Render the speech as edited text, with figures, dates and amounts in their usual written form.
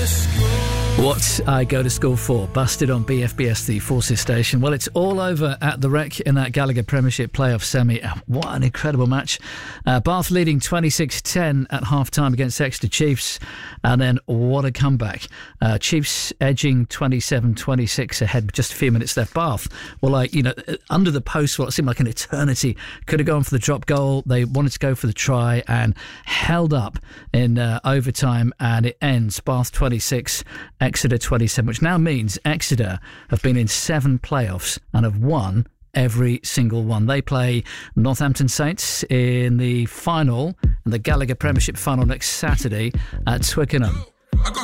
What I Go to School For, busted on BFBS, the Forces station. Well, it's all over at the Rec in that Gallagher Premiership playoff semi. What an incredible match. Bath leading 26-10 at half-time against Exeter Chiefs. And then what a comeback. Chiefs edging 27-26 ahead, just a few minutes left. Bath were under the post for what seemed like an eternity. Could have gone for the drop goal. They wanted to go for the try and held up in overtime. And it ends Bath 26, Exeter 27, which now means Exeter have been in 7 playoffs and have won every single one. They play Northampton Saints in the final, in the Gallagher Premiership final next Saturday at Twickenham.